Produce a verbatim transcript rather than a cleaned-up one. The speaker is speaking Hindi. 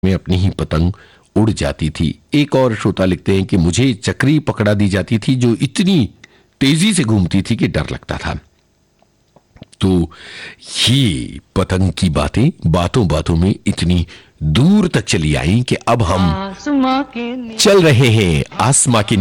में अपनी ही पतंग उड़ जाती थी। एक और श्रोता लिखते हैं कि मुझे चक्री पकड़ा दी जाती थी जो इतनी तेजी से घूमती थी कि डर लगता था। तो ये पतंग की बातें बातों बातों में इतनी दूर तक चली आई कि अब हम चल रहे हैं आसमां के